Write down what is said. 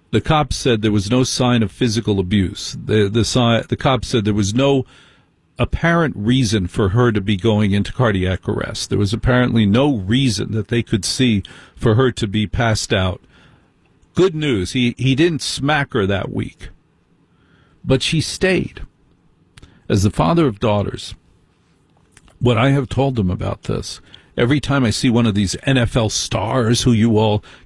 The cops said there was no sign of physical abuse. The cops said there was no apparent reason for her to be going into cardiac arrest. There was apparently no reason that they could see for her to be passed out. Good news, he didn't smack her that week. But she stayed. As the father of daughters, what I have told them about this, every time I see one of these NFL stars who you all